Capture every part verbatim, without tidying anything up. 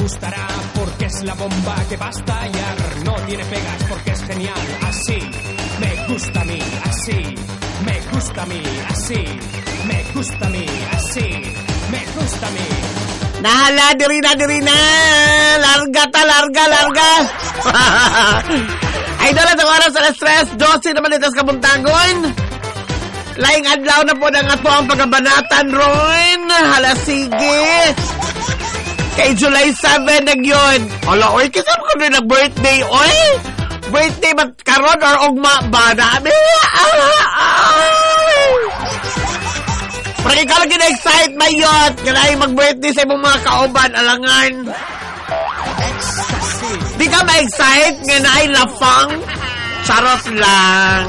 gustará porque es la bomba que va a estallar. No tiene pegas porque es genial. Así me gusta a mí, así me gusta a mí, así me gusta a mí, así me gusta a mí. Nahala, diri na, diri na. Larga ta, larga, larga. Idol, at ang oras sa stress, dosi naman ito sa kabuntagon. Laing adlaw na po na nga po ang pagkabanatan, Ron. Hala, sige. Kay July seven na yun. Hala, oy, kasi ako na nag-birthday, oy. Birthday ba karon or ugma ba? Dami. Parang ikaw lagi na-excite, mayot. Kanay mag-birthday sa imong mga kauban, alangan. Di ka ma-excite nga na ay lafang? Charot lang.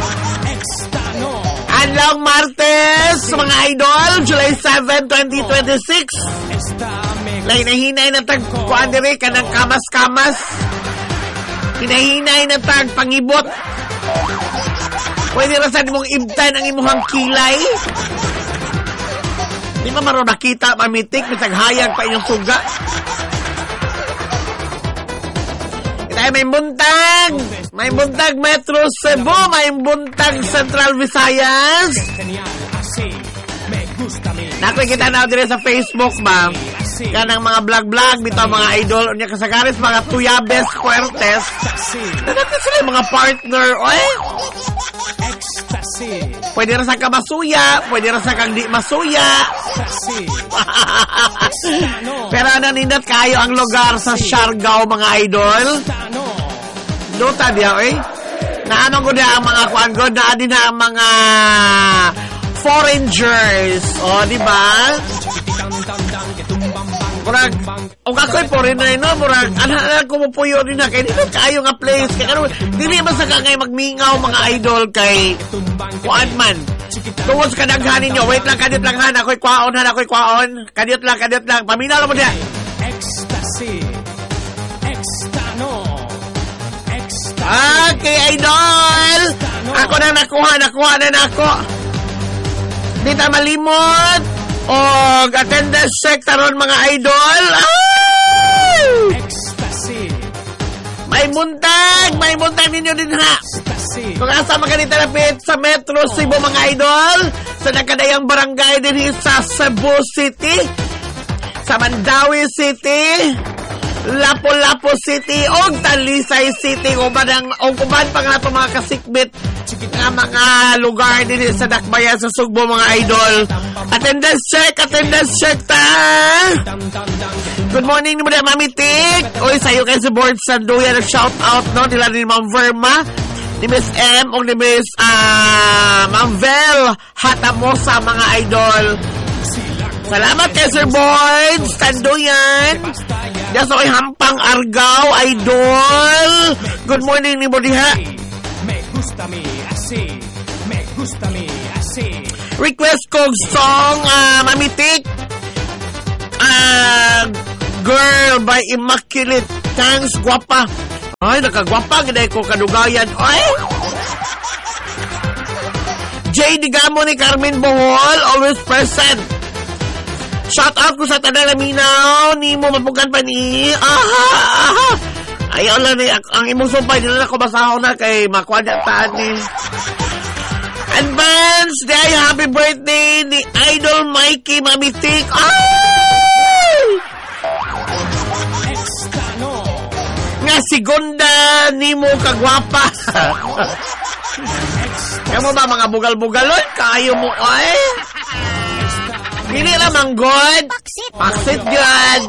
Anlang Martes, mga idol, July seventh, twenty twenty-six. Lay nahinay na tag kuadere ka ng kamas-kamas. Hinahinay na tag pangibot. Pwede rasan mong ibtan ang imuhang kilay. Di ba maro nakita, mamitik, mitaghayag pa inyong suga. Itay may buntag. May buntag Metro Cebu, may buntag Central Visayas. Nakoy kita na dire sa Facebook, ma'am. Kanang mga vlog-vlog, bitaw mga idol, unya kasagaris, mga tuyabes, puertes. Natin sila mga partner, oy. Pwede rin sa ka masuya, pwede rin sa kang di masuya. Pero nanindat kayo ang lugar sa Siargao, mga idol. Dota diya, oy. Naanong ko na ang mga kuangod, na din na ang mga foreigners. O, di ba? Murag, o kakoy po rin na no, murag, anak-anak ko mo po yun rin na, kaya dito kayo nga place, kaya ano, dili ba sa kangay magmingaw mga idol kay kuan man. Tungod sa kadaghanin nyo, wait lang, kadit lang han, ako'y kwaon, han, ako'y kwaon, kadit lang, kadit lang, paminaw mo niya. Ecstasy, Extano, Ecstasy. Okay, idol! Ako na nakuha, nakuha na na ako. Di ta malimot. O attendance check taron mga idol. Ay! Ecstasy. May buntag, may buntag ninyo din ha. Kung asa maganita lapit sa Metro Cebu mga idol, sa nakadayang barangay din sa Cebu City, sa Mandawi City, Lapu-Lapu City, o Talisay City, o kuman pa nga itong mga kasikbit nga mga lugar din sa Dakbayan sa Sugbo mga idol. Attendance check, attendance check ta. Good morning ni mo na Mami Tik. Uy, sa'yo kayo sa board Sanduya na shout out, no? Nila ni Ma'am Verma, ni Miss M, o ni Miss uh, Ma'am Vel Hatamosa mga idol. Salamat kay Sir Boyd Sanduyan. Diyan sa ko'y Hampang Argao, idol. Good morning ni Bodiha. Me gusta mi así, me gusta mi así. Request kong song, uh, Mamitik. Uh, Girl by Immaculate. Thanks, guwapa. Ay, nakagwapa. Ginahin ko kadugayan. Ay! J. Digamo ni Carmen Bohol, always present. Shout out ko sa Tanang Laminaw. Ni mo mapugan pa ni. Aha! Aha! Ayaw lang ni. Ang imong sumpay. Nila na ko basahon na kay makwadyataan ni. Advance day. Happy birthday ni Idol Mikey Mamitik. Ay! Nga segunda ni mo kagwapa. Kaya mo ba mga bugal-bugalon? Kayo mo ay? Hindi lamang good. Paksit good.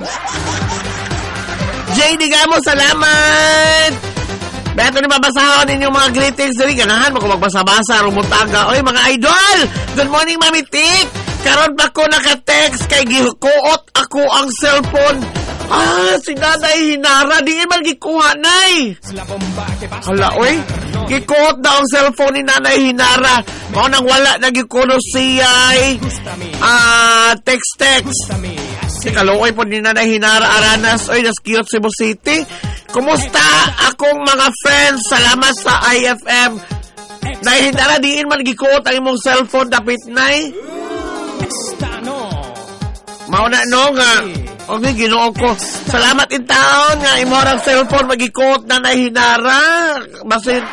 J. Digamo, salamat. Beto ni mabasahon ninyong mga greetings. Dali, ganahan mo kung magbasa-basa, rumutaga. Oy, mga idol! Good morning, Mami Tik! Karon pa ko naka-text kay gikuot ako ang cellphone. Ah, si Nanay Hinara. Di man gikuha, Nay. Hala, oy. Gikuot na ang cellphone ni Nanay Hinara. Mao nang wala na gikuno siya. Ah, text-text. Si kaluoy po ni Nanay Hinara Aranas. Oy, nas cute Cebu City. Kumusta akong mga friends? Salamat sa I F M. Nay Hinara, diin man gikuot ang imong cellphone. Dapit, Nay. Mao na no nga. Okay, ginoo ko. Salamat in taon nga imorang cellphone magikot na nahinara. Basin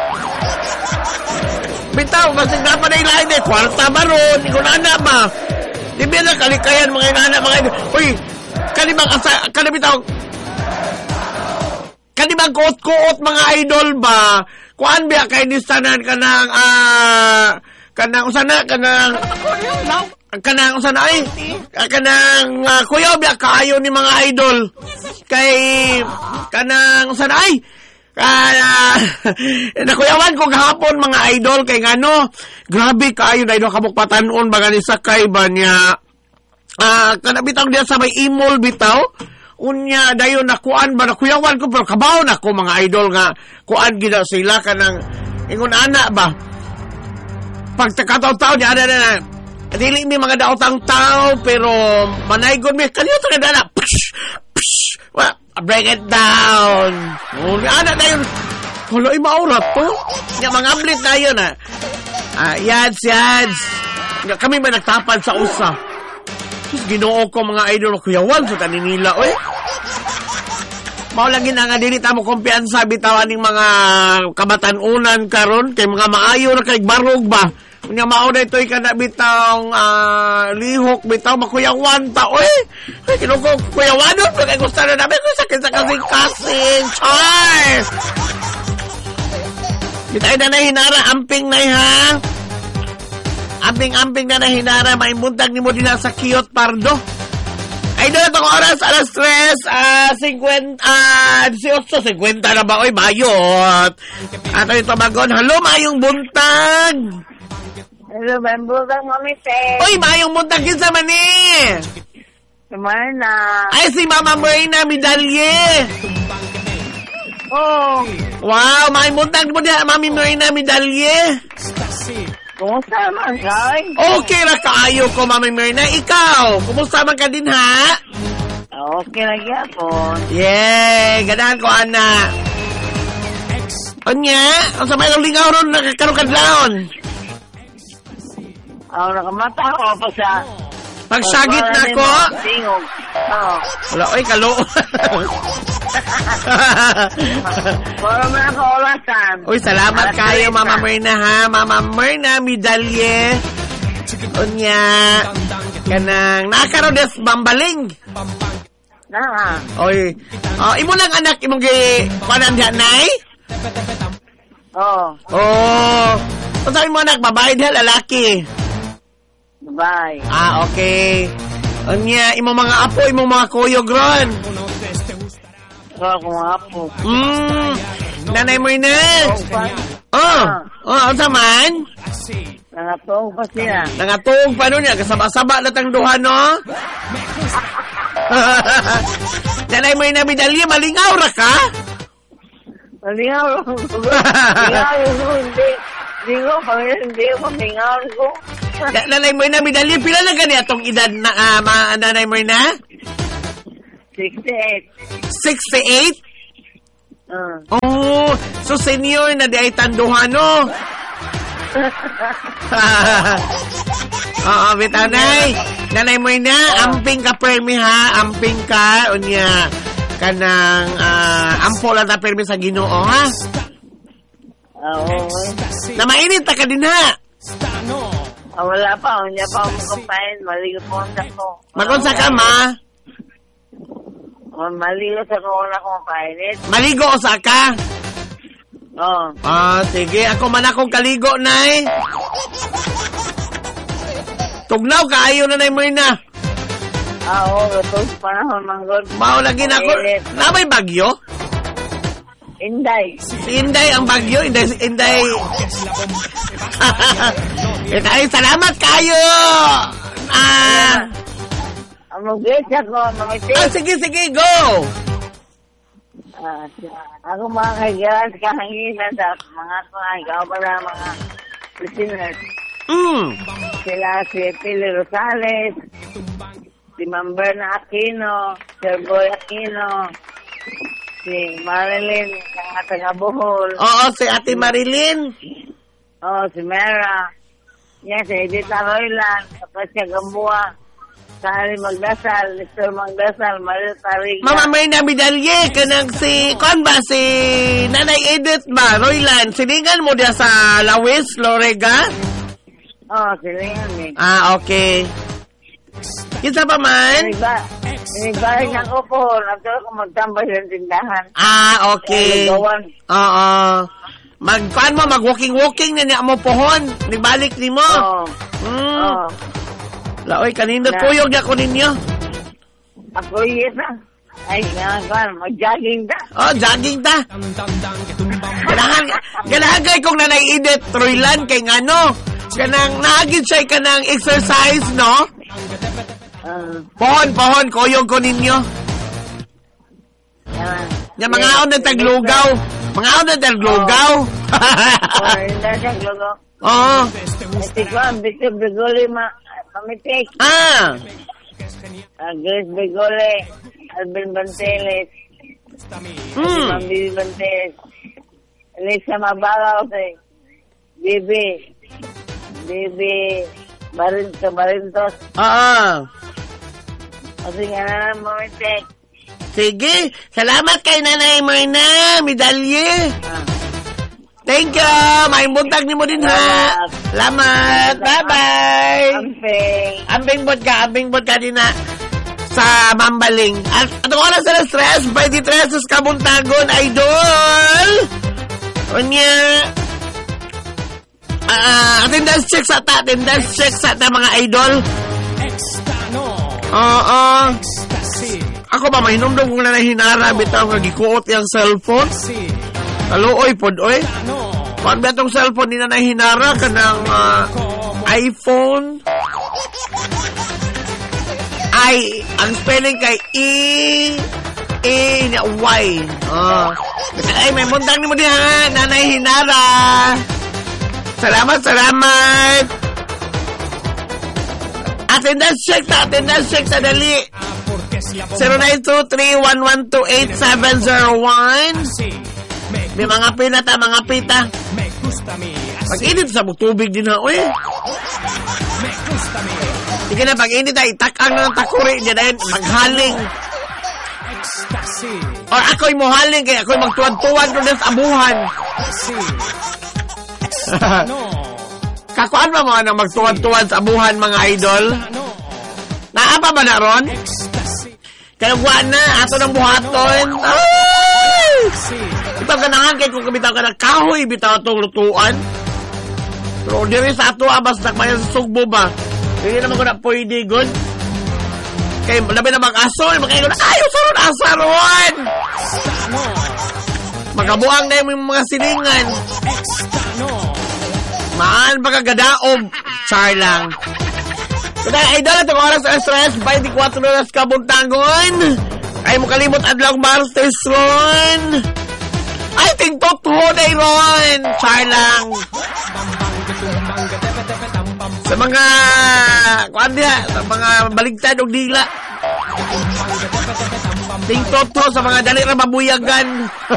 bitaw, basin na pa na ilahin eh. Kwarta ba ron? Ikaw na na ba? Di ba na kalikayan mga inana mga idol? Uy, kanibang asa, kanibitaw, kanibang kuot-kuot mga idol ba? Kuan ba kay nistanan ka ng, ah, kanang usana, kanang, kanang usana ay, kanang, uh, kuya ba kaayo ni mga idol? Kay, kanang usana ay, Ah, uh, nakuyawan ko gahapon mga idol kay ngano, grabe kaayo na idol kabukpatanon baga ni sakay ba niya. Ah, uh, kana bitaw diya sa may imol bitaw. Unya dayon nakuan ba nakuyawan ko pero kabaw na ko mga idol nga kuan gid sila kanang ingon ana ba. Pagtakataw-taw niya ana na. Dili mi mga daotang tao pero manaygon mi kanyo ta dana. Wa break it down. Oh, ana na yun. Kalo ay maurat to. Nga mga ablit na yun, ah. Ah, yads, yads. Nga kami may nagtapan sa usa. Sus, ginoo ko mga idol. Kuyawan sa taninila, oy. Maulagin na nga dili tamo kumpiyansa bitawan ng mga kabatanunan karon kay mga maayo na kay barog ba. Nga mauna ito'y ka na bitang uh, lihok, bitang makuyawan ta. Uy, ay, kinuko, kuyawan nun. Pagka gusto na namin, kung sakit sa kasing-kasing. Charles! Bitay na na hinara, amping na ha. Amping-amping na na hinara, maimuntag ni mo din sa Kiyot Pardo. Ay, doon itong oras, alas tres, ah, fifty, ah, eighteen, fifty na ba? Uy, mayot. Ato yung tumagon, halo, mayong buntag. Hello, bambutang mami, te. Uy, mayong buntag yun sa mani. Kumana. Ay, si Mama Marina Medalye. Oh. Wow, mayong buntag mo diya, Mami Marina Medalye. Kumusta man, Joy? Okay ra kaayo ko, Mami Marina. Ikaw, kumusta man ka din, ha? Okay na gyapon. Yay, ganahan ko, ana. Anya, ang sabay ng lingaw ron, nakakarukadlaon. Oh, nakamata ko pa sa... Pagsagit na ko. Tingog. Oo. Wala, oy, kalo. Para mo na kaulasan. Uy, salamat kayo, Mama Marina, ha? Mama Marina Medalye. Unya, kanang nakakaroon des bambaling. Na. Oy, oh, imo lang anak, imong gi, kanan diyan, nay? Oo. Oh. Kung sabi mo anak, babae diyan, lalaki. Bye. Ah, okay. Unya, imo mga apo, imo mga kuyog ron. So, kung apo. Hmm, nanay mo ina. Oh, oh, ang saman? Nangatong pa siya. Nangatong pa nun niya, kasaba-saba na tang duha, no? Nanay mo ina, Medalye, malingaw ra ka? Malingaw. Malingaw. Hindi. Hindi ko, hindi ko, malingaw ko. Nanay mo ina, Medalye, pila na gani atong edad na, uh, ma, nanay mo ina? sixty-eight. sixty-eight? Uh. Oh, so senior na di ay tanduhan, no? Oo, bitanay. Nanay mo ina, amping ka permi ha, amping ka, unya, kanang, uh, ampo lang na permi sa Ginoo, ha? Oo. Na mainit ta ka din, ha? Ah, wala pa, unya pa ako kumpain, maligo po ko. Magunsa ka, ma? Maligo sa ko na kumpain. Maligo sa ka? Oo. Ah, sige. Ako man akong kaligo, nay. Tugnaw, kaayo na, nay mo na. Ah, oo. Ito sa panahon, manggod. Mao lagi na ako. Na may bagyo? Inday. Si Inday ang bagyo. Inday, Inday. Ay, salamat kayo. Ah. Ang mag-get ako, mga ito. Ah, sige, sige, go. Ah, ako mga kaibigan, kahanginan sa mga kaibigan para mga listeners. Mm. Sila si Pili Rosales, si Mamber na Aquino, Sir Boy Aquino, si Marilyn, ang taga Bohol. Oo, si Ate Marilyn. Oh, si Mera. Yan, si Edith Arroylan, kapag siya Gamboa. Sali Magdasal, Mister Magdasal, Mario Tariga. Mama Mayna Medalye, kanang si, kon ba, si Nanay Edith ba, Roylan, siningan mo dia sa Lawis, Lorega? Oh, silingan eh. Ah, okay. Kita pa man? Iniba, inibalik ng upo, nagturo ko magtambay sa tindahan. Ah, okay. Gawan. Oo. Mag-kuan mo, mag-walking-walking na niya mo pohon. Nibalik ni mo. Oo. Hmm. Oo. Laoy, kanino Na- tuyog niya ko ninyo? Ako yes ah. Ay, nga, kan, mag-jogging ta. Oh, jogging ta. Ganahan, ganahan kay kong Nanay Edith Roylan kay ngano. Kanang naagid siya kanang exercise, no? Uh, Pohon, pohon, koyog ko ninyo. yan. Nya mga on na taglugaw. Mga on na taglugaw. Oh, hindi siya glogo. Oo. Ito ko, Victor Bigoli, ma, pamitik. Ah. Uh, Grace Bigoli, Alvin Banteles, Hmm. Mambi Banteles, Elisa Mabagaw, si Bibi, Bibi, Barinto, Barintos. Oo. Kasi nga na pamitik. Sige. Salamat kay Nanay Mayna Medalye. Ah. Thank you. May buntag ni mo din ha. Salamat. Bye-bye. Amping. Ambing bot ka. Ambing bot ka din na sa Mambaling. At atong oras na stress. twenty-three sa Kabuntagon, idol. Unya. Ah, attendance check sa ta. Attendance check sa ta mga idol. Extano. Oo. Ecstasy. Ako ba, mahinomdom kung na nahinara. Bitaw nga gikuot yung cellphone. Si. Kaluoy, pod, oy. Ano. Pag ba itong cellphone, di na nahinara ka ng ah, iPhone. I, ang spelling kay E, E, Y. Oh. Ay, may muntang ni mo din ha, Nanay Hinara. Salamat, salamat. Attendance check ta, attendance check ta, dali. Ah, porque si la bomba. zero nine two three one one two eight seven zero one. Así. Me, May mga pina ta, mga pita. me gusta a mí. Así. Pag-init sa tubig din ha, uy. Me gusta a mí. Sige na, pag-init na, itakang na ng takuri niya dahil maghaling. Ecstasy. Or ako'y muhaling, kaya ako'y magtuwad-tuwad ko sa abuhan. Así. No. Kakuan ba mga na magtuwad-tuwad sa abuhan, mga idol? No. Naapa ba na ron? Ecstasy. Kaya guwan na, ato ng buhaton. Ay! Sí. Bitaw ka na kay kung bitaw ka ng kahoy, bitaw itong lutuan. Pero diri sa ato, abas nakmayan sa sugbo ba? Hindi naman ko na pwede, good. Kaya labi na mag-asol, magkain ko na, ayaw sa ron, asaron! No. Magabuang na yung mga silingan. No. Maan pa kagadaob. Char lang. Kaya idol, itong oras sa stress, twenty-four oras Kabuntagon. Ay mo kalimot adlaw Martes ron. Ay, tingtot ho na ron. Char lang. Sa mga, kuan diha, sa mga baligtad o dila. Tingtot ho sa mga dali na mabuyagan.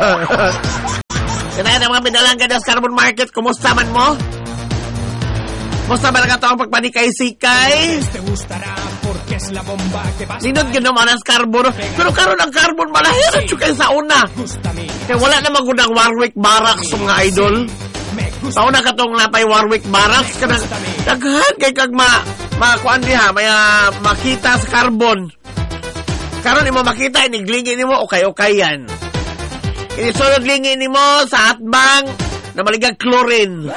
Kaya na mga pinalang ka sa carbon market, kumusta man mo? Kumusta ba na ka ang pagpanikay-sikay? Te gustará porque es la bomba que basta. Nindot yun naman ang carbon. Pero karon ang carbon malahira siya kayo sa una. Gusta a mí. Kaya wala naman kung ng Warwick Barracks mga idol. Me gusta. Sa una ka tong napay Warwick Barracks ka nang daghan kay kag ma, ma kuan diha, may ah, makita sa carbon. Karon imo makita, iniglingi nimo, okay-okay yan. Inisulod lingi nimo sa atbang na maligag chlorine.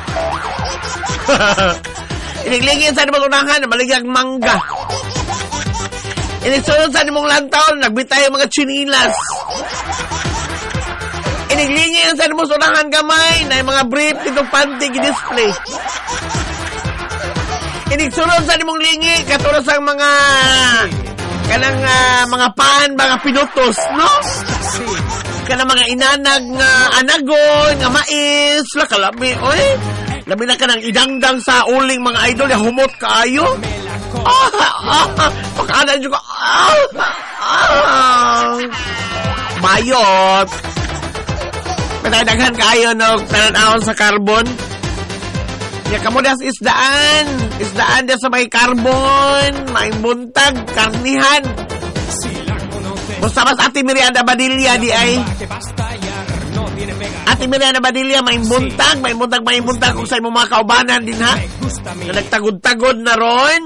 Iniglingi sa nimong unahan na maligag mangga. Inisulod sa nimong lantaw, nagbitay ang mga chinilas. Iniglingi sa nimong unahan gamay na yung mga brief itong panty display. Inigsulod sa nimong lingi katulad sa mga kanang ah, mga pan, mga pinutos, no? Sí. Kanang mga inanag nga anagon, nga mais, la kalabi, oy. Labi na ka ng idangdang sa uling mga idol, ya humot kaayo. Me la co. Ah, ah, ah, pagkaanan nyo ka, ah, ah, mayot. Matadaghan kaayo, no, tananaon sa carbon. Ya kamo das isdaan. Isdaan dia sa may carbon, may buntag, karnihan. Basta mas Ate Miriana Badilla di ay. Ate Miriana Badilla, may buntag, may buntag, may buntag kung sa imong mga kaubanan din ha. Na nagtagod-tagod na ron.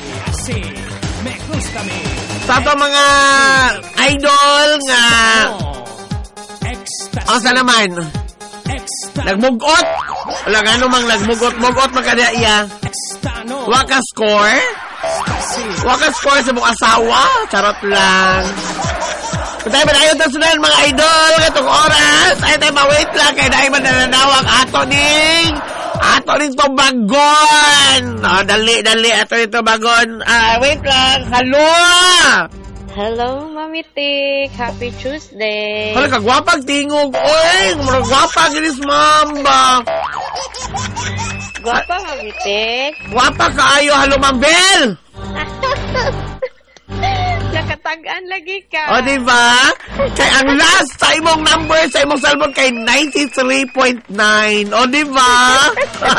Sa to mga idol nga ang sa naman nagmugot wala nga namang nagmugot-mugot magkada iya waka score waka score sa mong asawa charot lang tayo ba tayo tasunan mga idol katong oras ay tayo ma-wait lang kaya dahil ba nananawag ato ning ato ning to bagon oh, dali dali ato ito bagon ah, wait lang hello Hello, Mami Tik. Happy Tuesday. Hala, kagwapag tingog. Oy, murag gwapa ginis mamba. Gwapa, Mami Tik. Gwapa kaayo, halo Mambel. Nakatagaan lagi ka. O, diba? Kay ang last sa imong number sa imong cellphone kay ninety-three point nine. O, diba?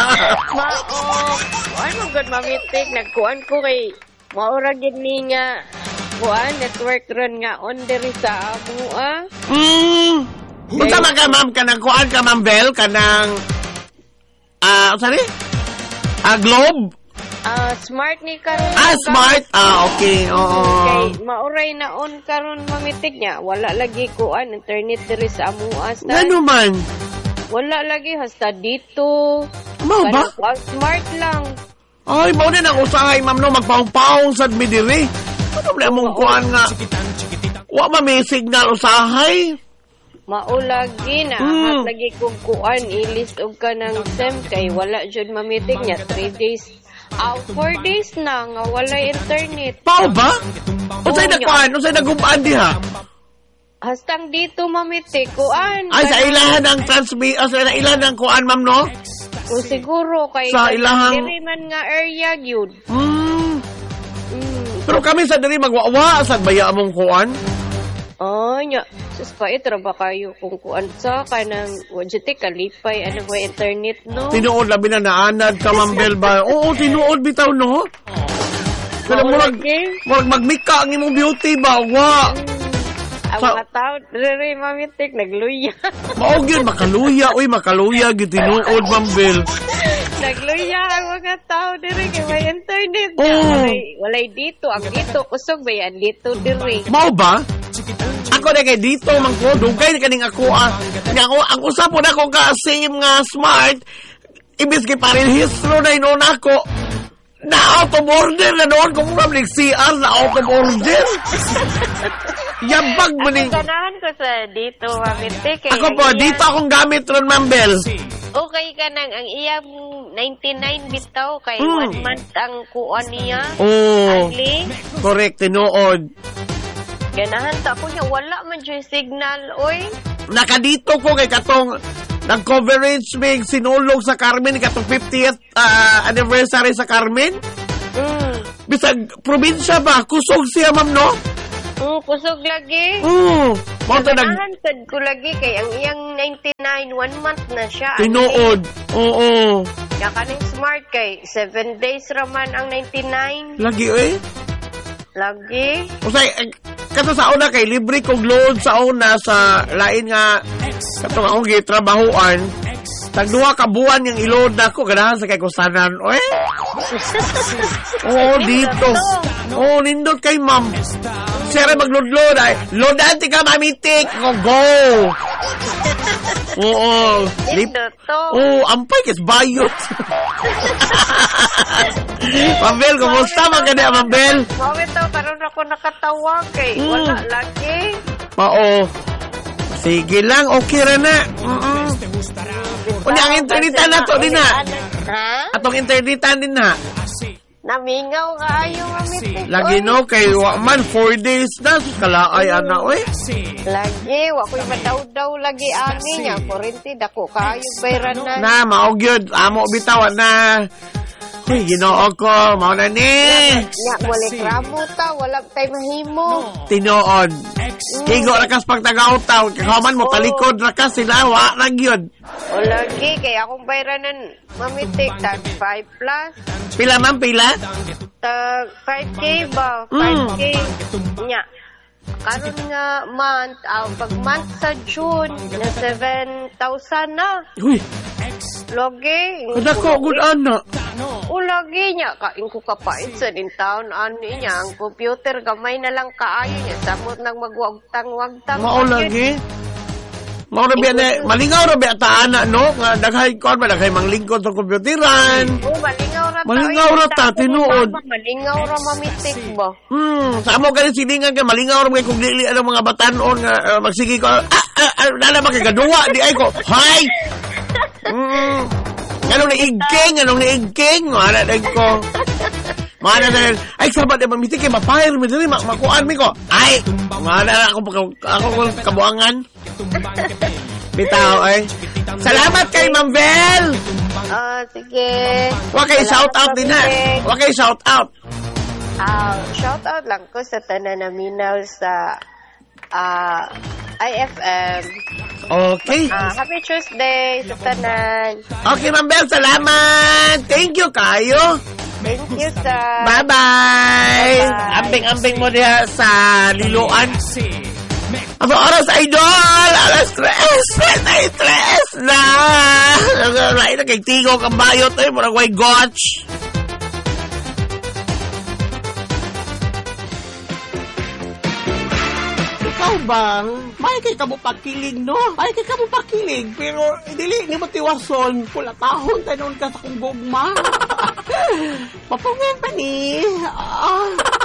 Maok. Ano good, Mami Tik? Nagkuhan ko kay maura gini nga. Kuan, network run nga on diri sa amo, ah. Hmm. Punta man ka, ma'am, kanang kuan ka, Mambel, kanang, ah, uh, sorry? Ah, uh, Globe? Ah, uh, smart ni karon. Ah, smart? Ah, okay, oo. Kay, mauray na on karon mamitig niya. Wala lagi kuan, internet diri sa amo, hasta. Ano man? Wala lagi, hasta dito. Mau ba? Kanang, smart lang. Ay, mau din ang usahay, ma'am, no, magpaong-paong sa midiri. Ano na mong kuhan nga? Wa ma may signal usahay. Maulagi na. Mm. Hat lagi kong kuan. Ilis og ka ng S E M kay wala jud mamitig niya. Three days. Ah, four days na nga wala internet. Pao ba? Unsay Oo, na kuhan? Unsay na gubaan diha? Hastang dito mamitig. Kuan. Ay, sa ilahan ng transmit, o sa ilahan ng kuhan, ma'am, no? O siguro kay Sa ilahang- diri man nga area gyud. Hmm. Mm. Pero kami sa diri magwawa sa baya among kuhan. Oh, nya. Sus pa itra ba kayo kung kuan sa kanang wajete kalipay ano ba internet no? Tinuod labi na naanad ka, Mambel ba? Oo, tinuod bitaw, no? Pero murag, murag magmika ang imong beauty ba? Wa. Ang Sa- mga tao, diri mamitik, nagluya. Maog yun, makaluya. Uy, makaluya. Gitinuod, Mambel. Nagluya ang mga tao, diri, kay may internet na. Oo. Walay, walay dito, ang dito, kusog ba yan, dito, diri. Mao ba? Ako na kay dito, mangko, dugay na kaning ako. Ah. Nga ako, ang usapon ako ka same nga smart. Ibis kay parehistro na inon ako. Na out of order na doon. Kung muna C R na out of order. Yabag mo ni. Ako ganahan ko sa dito, mamitik. kay Ako ang po, iyang- dito akong gamit ron, Mambel. Okay ka nang, ang iyang ninety-nine bitaw, kay Mm. one month ang kuan niya. Oo. Ali, Correct, tinuod. ganahan ta ako niya, wala man siya signal, oy. Nakadito ko kay katong nag-coverage mig sinulog sa Carmen katong fiftieth uh, anniversary sa Carmen. Mm. Bisag probinsya ba? Kusog siya, ma'am, no? Mm, kusog lagi. Oo. Mao to nag Ganahan sad ko lagi kay ang iyang ninety-nine, one month na siya. tinuod. Oo. Kaya kaning smart kay seven days raman ang ninety-nine. Lagi eh. Lagi. Usay eh, kato sa una kay libre kog load sa una sa lain nga katong akong gitrabahoan. Tagduha ka buwan yung i-load na ko ganahan sa kay kusanan. Oy. Oo, dito. Oo, nindot kay ma'am. Sira mag-load-load ay. Load anti ka, mamitik. Go, go. Oo. Lip. Dito to. Oo, ampay kis bayot. Mambel, kumusta man ka niya, Mambel? Mawin to, karon ako nakatawag kay Mm. wala lagi. Oo. Sige lang, okay ra na. Mm-mm. Unya, ang internetan na to din na. Ha? Atong internetan din na. Namingaw ka ayo mamitik. Lagi no, kay wa man, four days na. Sus, kalaay, ana, oy. Lagi, wa ko'y madaw-daw lagi ani niya. Kurente, dako kaayo bayran na. Na, maog yun. Amo bitawan na. Uy, ginoo ko. Mao na ni. Nya, wala kramo ta, wala tay mahimo. Tinuod. Kigo rakas pag tagautaw. Kakaman mo, talikod rakas sila. Wa na gyud. O lagi, kaya akong bayranan mamitik, tag five plus, Pila man, pila? tag five K ba? Mm. five K. Nya. Karon nga month, ah, pag month sa June, na seven thousand na. Uy, Lagi. kada ko, good ana. O lagi niya, kain ko kapait sa din taon, ano niya, ang computer, gamay na lang kaayo niya, samot nang magwagtang-wagtang. Mao lagi. Mao ra biya na, malingaw ra biya ta ana no, nga daghay kon ba daghay manglingkod sa kompyuteran. Oo, malingaw ra ta. Malingaw ra ta, tinuod. Malingaw ra mamitik ba? Hmm, sa mo kani silingan ka malingaw ra kay kung dili ano mga batanon nga uh, magsige ko. Ah, ah, ah nala makagaduwa di ay ko. Hay. Hmm. Anong naigking, anong naigking, wala na ko. Mana na ay sabat na mamitik kay mapayar mi diri makuan mi ko. Ay, mana na ako ako ko kabuangan. Bitaw ay. Salamat kay Ma'am Vel. Ah, sige. Wa kay shout out din ha. Wa kay shout out. Ah, shout out lang ko sa tanan na minaw sa ah I F M. Okay. Ah, happy Tuesday sa tanan. Okay, Ma'am Vel, salamat. Thank you kayo. Thank you, sir. Bye-bye. Bye-bye. Ambing-ambing mo diha sa Liloan. Ano oras, idol? Alas tres. Ay, tres na. Ay, nagkagtigo kang bayot. Ay, murag way gotch. Ikaw ba? May kay kamo pakilig, no? May kay kamo pakilig. Pero, dili, ni mo tiwason. Pula tahon, tanon ka sa kong gugma. Papungan pa ni. Ah.